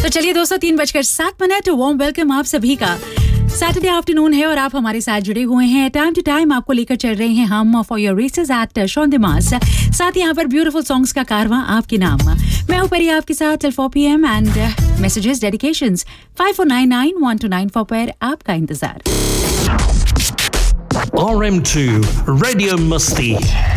तो चलिए दोस्तों 3:07 वार्म वेलकम आप सभी का। सैटरडे आफ्टरनून है और आप हमारे साथ जुड़े हुए हैं। टाइम टू टाइम आपको लेकर चल रहे हैं हम फॉर योर रेसेस एट शॉन्दिमास। साथ ही यहाँ पर ब्यूटीफुल सॉन्ग्स का कारवां आपके नाम। मैं हूँ परी आपके साथ till 4 PM and messages dedications 54991294 पर आपका इंतजार। RM2 Radio Musti